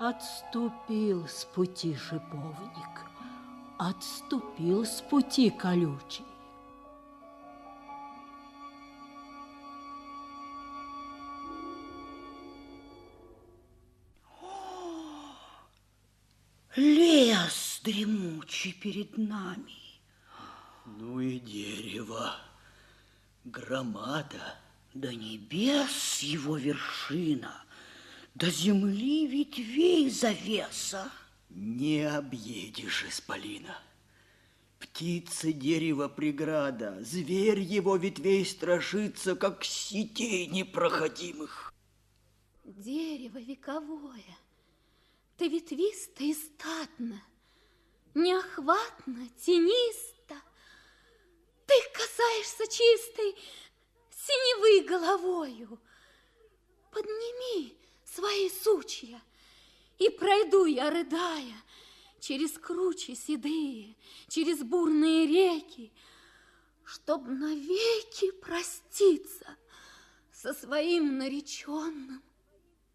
Отступил с пути шиповник, отступил с пути колючий. Лес дремучий перед нами. Ну и дерево, громада. До небес его вершина, до земли ветвей завеса. Не объедешь исполина. Птица дерева преграда, зверь его ветвей страшится, как сетей непроходимых. Дерево вековое, ты ветвисто и статно, неохватно, тенисто. Ты касаешься чистой синевы головою. Подними свои сучья, и пройду я, рыдая, через кручи седые, через бурные реки, чтоб навеки проститься со своим нареченным